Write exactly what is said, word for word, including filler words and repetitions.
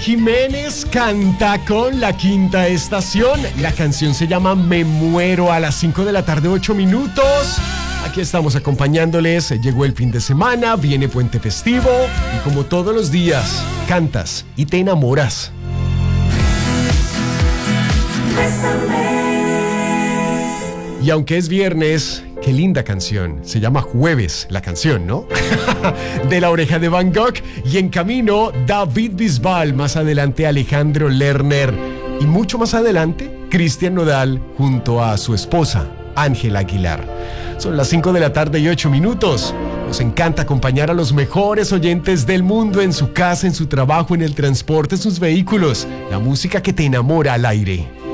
Jiménez canta con La Quinta Estación. La canción se llama Me Muero, a las cinco de la tarde, ocho minutos. Aquí estamos acompañándoles. Llegó el fin de semana, viene puente festivo y como todos los días, cantas y te enamoras. Y aunque es viernes, qué linda canción. Se llama Jueves, la canción, ¿no? De La Oreja de Van Gogh. Y en camino, David Bisbal. Más adelante, Alejandro Lerner. Y mucho más adelante, Cristian Nodal junto a su esposa, Ángela Aguilar. Son las cinco de la tarde y ocho minutos. Nos encanta acompañar a los mejores oyentes del mundo en su casa, en su trabajo, en el transporte, en sus vehículos. La música que te enamora al aire.